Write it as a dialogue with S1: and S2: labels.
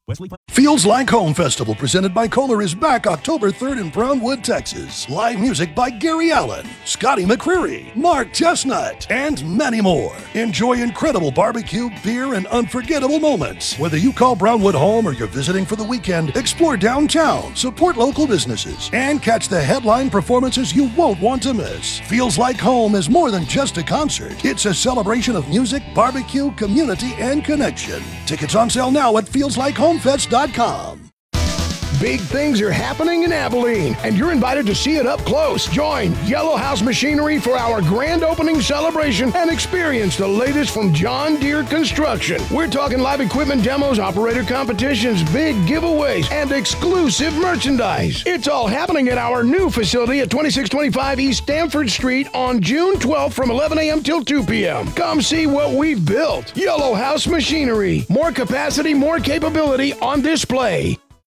S1: Feels Like Home Festival presented by Kohler is back October 3rd in Brownwood, Texas. Live music by Gary Allen, Scotty McCreery, Mark Chestnut, and many more. Enjoy incredible barbecue, beer, and unforgettable moments. Whether you call Brownwood home or you're visiting for the weekend, explore downtown, support local businesses, and catch the headline performances you won't want to miss. Feels Like Home is more than just a concert. It's a celebration of music, barbecue, community, and connection. Tickets on sale now at feelslikeHomefest.com.
S2: Big things are happening in Abilene, and you're invited to see it up close. Join Yellow House Machinery for our grand opening celebration and experience the latest from John Deere Construction. We're talking live equipment demos, operator competitions, big giveaways, and exclusive merchandise. It's all happening at our new facility at 2625 East Stanford Street on June 12th from 11 a.m. till 2 p.m. Come see what we've built. Yellow House Machinery. More capacity, more capability on display.